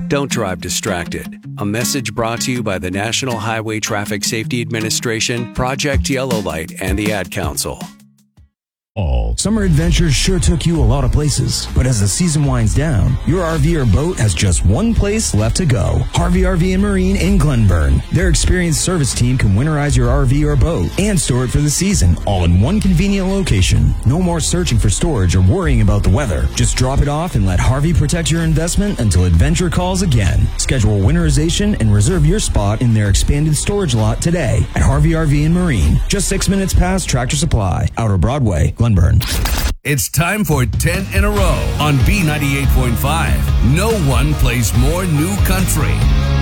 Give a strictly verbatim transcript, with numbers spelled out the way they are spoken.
Don't drive distracted. A message brought to you by the National Highway Traffic Safety Administration, Project Yellow Light, and the Ad Council. All summer adventures sure took you a lot of places, but as the season winds down, your R V or boat has just one place left to go. Harvey R V and Marine in Glenburn. Their experienced service team can winterize your R V or boat and store it for the season, all in one convenient location. No more searching for storage or worrying about the weather. Just drop it off and let Harvey protect your investment until adventure calls again. Schedule winterization and reserve your spot in their expanded storage lot today at Harvey R V and Marine. Just six minutes past Tractor Supply, Outer Broadway, Glenburn. It's time for ten in a row on B ninety-eight point five. No one plays more new country.